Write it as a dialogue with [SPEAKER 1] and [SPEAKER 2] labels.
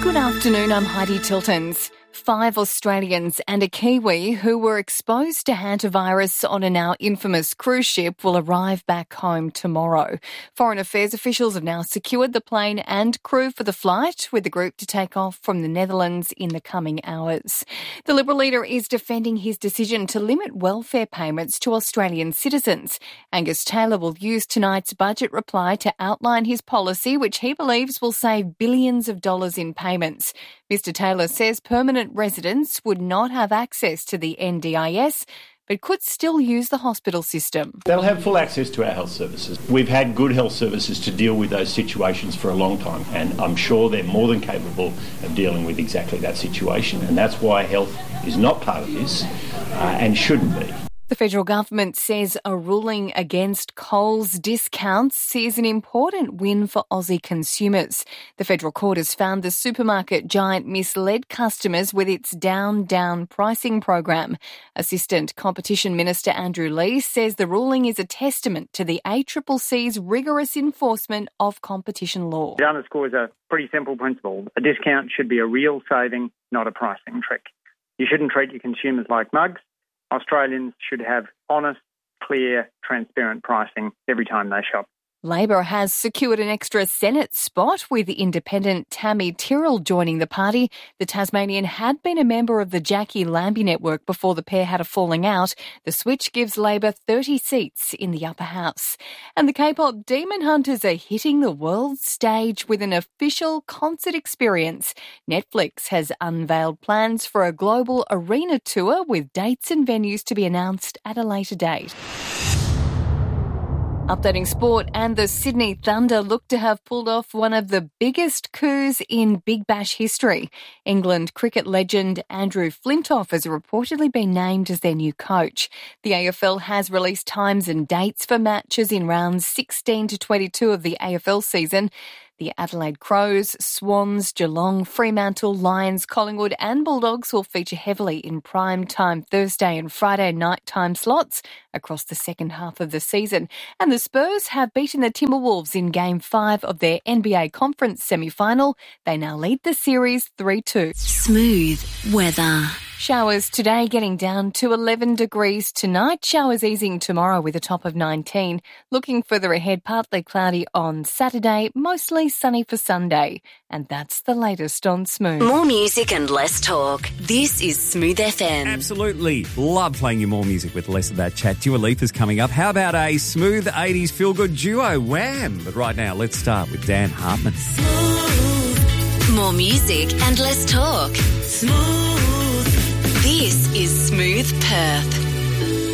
[SPEAKER 1] Good afternoon, I'm Heidi Tiltons. 5 Australians and a Kiwi who were exposed to hantavirus on a now infamous cruise ship will arrive back home tomorrow. Foreign Affairs officials have now secured the plane and crew for the flight, with the group to take off from the Netherlands in the coming hours. The Liberal leader is defending his decision to limit welfare payments to Australian citizens. Angus Taylor will use tonight's budget reply to outline his policy, which he believes will save billions of dollars in payments. Mr Taylor says permanent residents would not have access to the NDIS, but could still use the hospital system.
[SPEAKER 2] They'll have full access to our health services. We've had good health services to deal with those situations for a long time, and I'm sure they're more than capable of dealing with exactly that situation, and that's why health is not part of this and shouldn't be.
[SPEAKER 1] The federal government says a ruling against Coles discounts is an important win for Aussie consumers. The federal court has found the supermarket giant misled customers with its down pricing program. Assistant Competition Minister Andrew Leigh says the ruling is a testament to the ACCC's rigorous enforcement of competition law.
[SPEAKER 3] It underscores a pretty simple principle. A discount should be a real saving, not a pricing trick. You shouldn't treat your consumers like mugs. Australians should have honest, clear, transparent pricing every time they shop.
[SPEAKER 1] Labor has secured an extra Senate spot, with independent Tammy Tyrrell joining the party. The Tasmanian had been a member of the Jackie Lambie network before the pair had a falling out. The switch gives Labor 30 seats in the upper house. And the K-pop Demon Hunters are hitting the world stage with an official concert experience. Netflix has unveiled plans for a global arena tour with dates and venues to be announced at a later date. Updating sport, and the Sydney Thunder look to have pulled off one of the biggest coups in Big Bash history. England cricket legend Andrew Flintoff has reportedly been named as their new coach. The AFL has released times and dates for matches in rounds 16 to 22 of the AFL season. The Adelaide Crows, Swans, Geelong, Fremantle, Lions, Collingwood and Bulldogs will feature heavily in prime time Thursday and Friday night time slots across the second half of the season. And the Spurs have beaten the Timberwolves in Game 5 of their NBA Conference semi-final. They now lead the series 3-2.
[SPEAKER 4] Smooth weather.
[SPEAKER 1] Showers today, getting down to 11 degrees tonight. Showers easing tomorrow with a top of 19. Looking further ahead, partly cloudy on Saturday, mostly sunny for Sunday. And that's the latest on Smooth.
[SPEAKER 4] More music and less talk. This is Smooth FM.
[SPEAKER 5] Absolutely. Love playing you more music with less of that chat. Dua Lipa's coming up. How about a smooth 80s feel-good duo, Wham! But right now, let's start with Dan Hartman.
[SPEAKER 4] Smooth. More music and less talk. Smooth. This is Smooth Perth.